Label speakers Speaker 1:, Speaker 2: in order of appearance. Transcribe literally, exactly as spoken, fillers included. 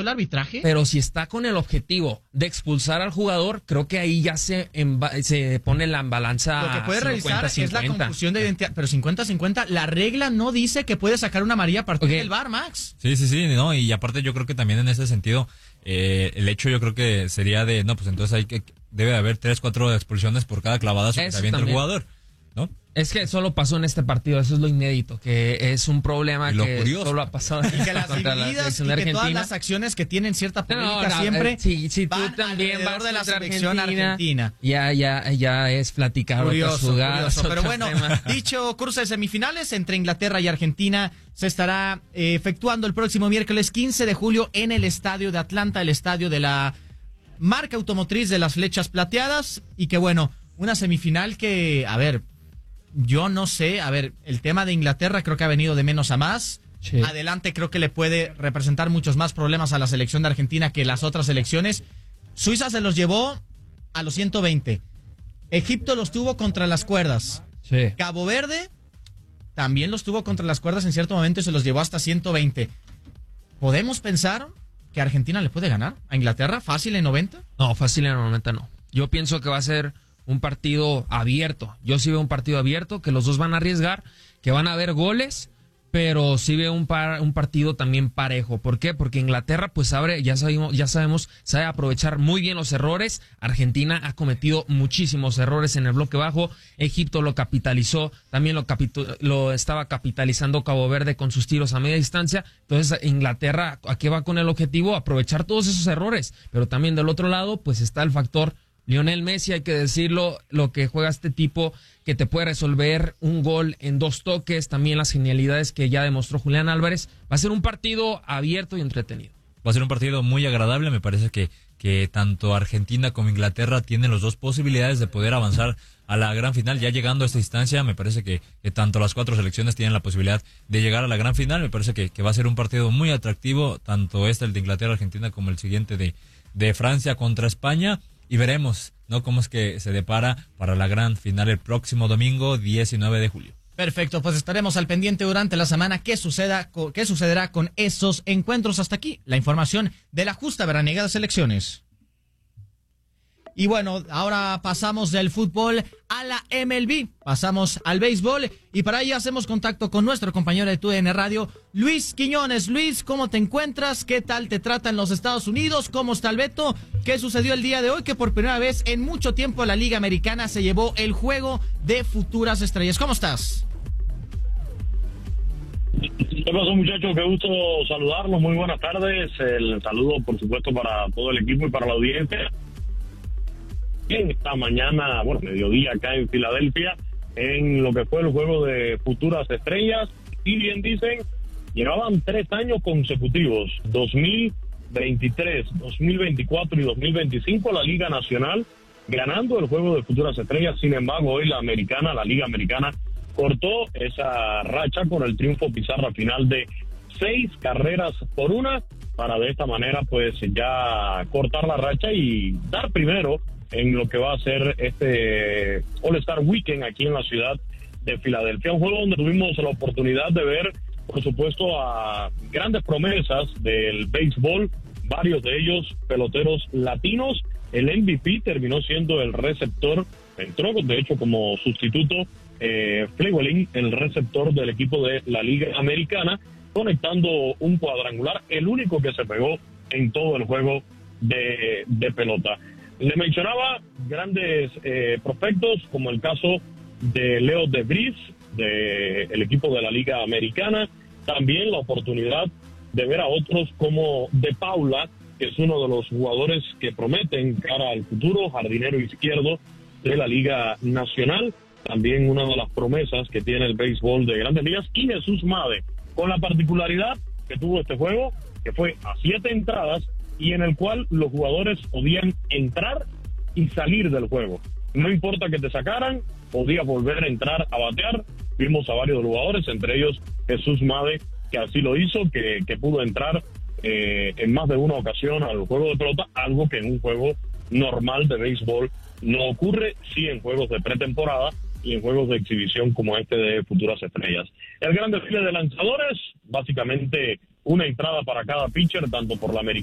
Speaker 1: el arbitraje?
Speaker 2: Pero si está con el objetivo de expulsar al jugador, creo que ahí ya se, emba- se pone la balanza.
Speaker 1: Lo que puede revisar
Speaker 2: cincuenta,
Speaker 1: es la
Speaker 2: cincuenta.
Speaker 1: confusión de identidad, pero cincuenta cincuenta, la regla no dice que puede sacar una amarilla a partir
Speaker 2: Okay.
Speaker 1: del V A R, Max.
Speaker 3: Sí, sí, sí, no, y aparte yo creo que también en ese sentido, eh, el hecho yo creo que sería de, no, pues entonces hay que, debe de haber tres, cuatro expulsiones por cada clavadazo que
Speaker 2: Eso
Speaker 3: se avienta el
Speaker 2: también.
Speaker 3: jugador, ¿no?
Speaker 2: Es que solo pasó en este partido, eso es lo inédito, que es un problema
Speaker 3: Y lo
Speaker 2: que
Speaker 3: curioso.
Speaker 2: solo ha pasado
Speaker 1: Y que las
Speaker 2: contra la
Speaker 1: divididas y
Speaker 2: selección de
Speaker 1: que todas
Speaker 2: Argentina.
Speaker 1: las acciones que tienen cierta polémica
Speaker 2: No, no,
Speaker 1: siempre
Speaker 2: eh, sí, sí, tú
Speaker 1: van
Speaker 2: también
Speaker 1: alrededor
Speaker 2: vas
Speaker 1: de la
Speaker 2: contra
Speaker 1: selección argentina.
Speaker 2: Ya, ya, ya es platicar
Speaker 1: Curioso,
Speaker 2: otras jugadas,
Speaker 1: curioso. Pero
Speaker 2: otros
Speaker 1: bueno,
Speaker 2: temas.
Speaker 1: dicho cruce de semifinales entre Inglaterra y Argentina se estará eh, efectuando el próximo miércoles quince de julio en el estadio de Atlanta, el estadio de la marca automotriz de las Flechas Plateadas. Y que bueno, una semifinal que, a ver, yo no sé, a ver, el tema de Inglaterra creo que ha venido de menos a más.
Speaker 2: Sí.
Speaker 1: Adelante creo que le puede representar muchos más problemas a la selección de Argentina que las otras selecciones. Suiza se los llevó a los ciento veinte. Egipto los tuvo contra las cuerdas.
Speaker 2: Sí.
Speaker 1: Cabo Verde también los tuvo contra las cuerdas en cierto momento y se los llevó hasta ciento veinte. ¿Podemos pensar que Argentina le puede ganar a Inglaterra fácil en noventa?
Speaker 2: No, fácil en el momento no. Yo pienso que va a ser un partido abierto. Yo sí veo un partido abierto, que los dos van a arriesgar, que van a haber goles, pero sí veo un, par, un partido también parejo. ¿Por qué? Porque Inglaterra, pues abre, ya sabemos, ya sabemos, sabe aprovechar muy bien los errores. Argentina ha cometido muchísimos errores en el bloque bajo. Egipto lo capitalizó, también lo, capitu- lo estaba capitalizando Cabo Verde con sus tiros a media distancia. Entonces Inglaterra, ¿a qué va con el objetivo? Aprovechar todos esos errores. Pero también del otro lado, pues está el factor Lionel Messi, hay que decirlo, lo que juega este tipo que te puede resolver un gol en dos toques, también las genialidades que ya demostró Julián Álvarez. Va a ser un partido abierto y entretenido.
Speaker 3: Va a ser un partido muy agradable, me parece que, que tanto Argentina como Inglaterra tienen las dos posibilidades de poder avanzar a la gran final. Ya llegando a esta instancia, me parece que, que tanto las cuatro selecciones tienen la posibilidad de llegar a la gran final. Me parece que, que va a ser un partido muy atractivo, tanto este, el de Inglaterra-Argentina, como el siguiente de, de Francia contra España. Y veremos, ¿no?, cómo es que se depara para la gran final el próximo domingo diecinueve de julio.
Speaker 1: Perfecto, pues estaremos al pendiente durante la semana qué suceda, qué sucederá con esos encuentros. Hasta aquí la información de la justa veraniega de selecciones. Y bueno, ahora pasamos del fútbol a la M L B, pasamos al béisbol y para ello hacemos contacto con nuestro compañero de T U D N Radio, Luis Quiñones. Luis, ¿cómo te encuentras? ¿Qué tal te trata en los Estados Unidos? ¿Cómo está el Beto? ¿Qué sucedió el día de hoy? Que por primera vez en mucho tiempo la Liga Americana se llevó el juego de futuras estrellas. ¿Cómo estás?
Speaker 4: ¿Qué pasó, muchachos? Qué gusto saludarlos. Muy buenas tardes. El saludo, por supuesto, para todo el equipo y para la audiencia. Esta mañana, bueno, mediodía acá en Filadelfia, en lo que fue el juego de futuras estrellas. Y bien dicen, llevaban tres años consecutivos, dos mil veintitrés, dos mil veinticuatro y dos mil veinticinco, la Liga Nacional ganando el juego de futuras estrellas. Sin embargo, hoy la americana, la Liga Americana, cortó esa racha con el triunfo pizarra final de seis carreras por una, para de esta manera pues ya cortar la racha y dar primero en lo que va a ser este All-Star Weekend aquí en la ciudad de Filadelfia. Un juego donde tuvimos la oportunidad de ver, por supuesto, a grandes promesas del béisbol, varios de ellos peloteros latinos. El M V P terminó siendo el receptor, entró de hecho como sustituto eh, Flewelling, el receptor del equipo de la Liga Americana, conectando un cuadrangular, el único que se pegó en todo el juego de, de pelota. Le mencionaba grandes eh, prospectos, como el caso de Leo DeVries, del equipo de la Liga Americana. También la oportunidad de ver a otros como De Paula, que es uno de los jugadores que prometen cara al futuro, jardinero izquierdo de la Liga Nacional. También una de las promesas que tiene el béisbol de Grandes Ligas. Y Jesús Made, con la particularidad que tuvo este juego, que fue a siete entradas, y en el cual los jugadores podían entrar y salir del juego. No importa que te sacaran, podías volver a entrar a batear. Vimos a varios jugadores, entre ellos Jesús Made, que así lo hizo, que, que pudo entrar eh, en más de una ocasión al juego de pelota, algo que en un juego normal de béisbol no ocurre, sí en juegos de pretemporada y en juegos de exhibición como este de futuras estrellas. El gran desfile de lanzadores, básicamente una entrada para cada pitcher, tanto por la americana